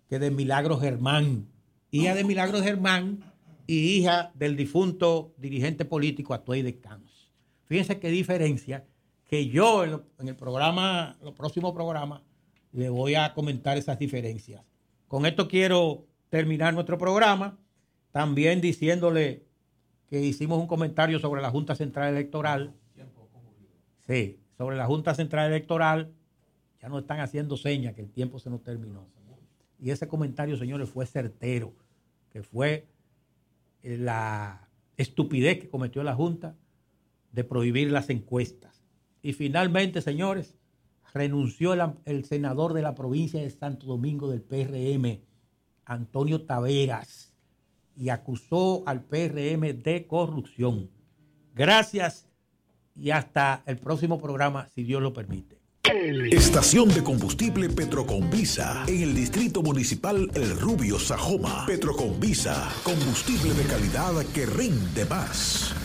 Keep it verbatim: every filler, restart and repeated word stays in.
que de Milagros Germán, hija de Milagros Germán y hija del difunto dirigente político Atuey de Camps. Fíjense qué diferencia, que yo en, lo, en el programa, los próximos programas, le voy a comentar esas diferencias. Con esto quiero terminar nuestro programa, también diciéndole que hicimos un comentario sobre la Junta Central Electoral. Sí, sobre la Junta Central Electoral, ya nos están haciendo señas que el tiempo se nos terminó. Y ese comentario, señores, fue certero, que fue la estupidez que cometió la Junta de prohibir las encuestas. Y finalmente, señores, renunció el, el senador de la provincia de Santo Domingo del P R M, Antonio Taveras, y acusó al P R M de corrupción. Gracias y hasta el próximo programa, si Dios lo permite. Estación de combustible Petroconvisa en el Distrito Municipal El Rubio, Sajoma. Petroconvisa, combustible de calidad que rinde más.